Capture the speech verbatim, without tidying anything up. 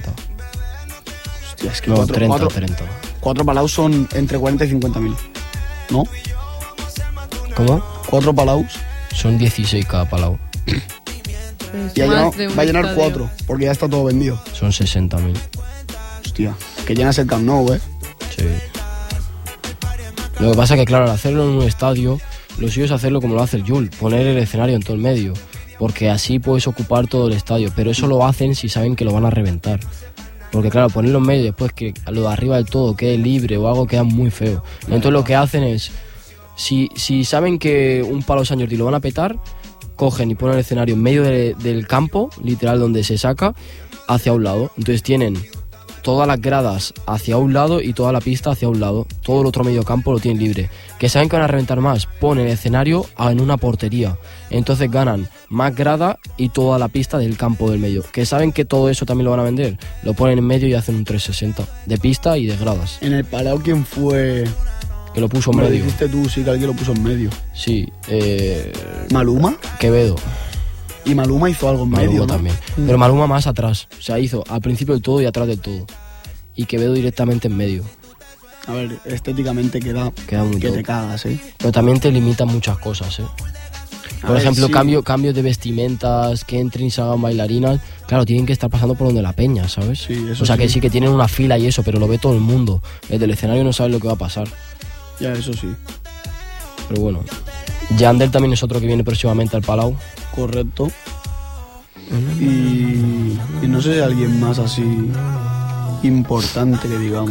sesenta. Hostia, es que No, cuatro, treinta, cuatro, treinta. cuatro palaus son entre cuarenta y cincuenta mil, ¿no? ¿Cómo? Cuatro palaus. Son dieciséis cada palau. Es Y ha más llenado- de un va a llenar estadio. cuatro, porque ya está todo vendido. Son sesenta mil. Hostia, que llenas el Camp Nou, ¿eh? Sí. Lo que pasa es que, claro, al hacerlo en un estadio, lo suyo es hacerlo como lo hace el Jul, poner el escenario en todo el medio, porque así puedes ocupar todo el estadio, pero eso lo hacen si saben que lo van a reventar. Porque, claro, ponerlo en medio y después que lo de arriba del todo quede libre o algo queda muy feo. Entonces lo que hacen es, si, si saben que un palo San Jordi lo van a petar, cogen y ponen el escenario en medio de- del campo, literal donde se saca, hacia un lado. Entonces tienen todas las gradas hacia un lado y toda la pista hacia un lado. Todo el otro medio campo lo tienen libre. Que saben que van a reventar más, ponen el escenario en una portería. Entonces ganan más grada y toda la pista del campo del medio. Que saben que todo eso también lo van a vender. Lo ponen en medio y hacen un trescientos sesenta de pista y de gradas. En el Palau, ¿quién fue? Que lo puso en Me lo medio. dijiste tú, sí, que alguien lo puso en medio. Sí, eh, ¿Maluma? Quevedo. Y Maluma hizo algo en Maluma medio, ¿no? también. Pero Maluma más atrás. O sea, hizo al principio del todo y atrás del todo. Y Quevedo directamente en medio. A ver, estéticamente queda, Queda muy que top. te cagas, ¿eh? Pero también te limitan muchas cosas, ¿eh? A Por ver, ejemplo, sí. cambio, cambios de vestimentas, que entren y se hagan bailarinas. Claro, tienen que estar pasando por donde la peña, ¿sabes? Sí, eso o sea, que sí. sí que tienen una fila y eso, pero lo ve todo el mundo. El del escenario no sabe lo que va a pasar. Ya, eso sí. Pero bueno. Yandel también es otro que viene próximamente al Palau. Correcto. Y, y no sé si alguien más así importante que digamos.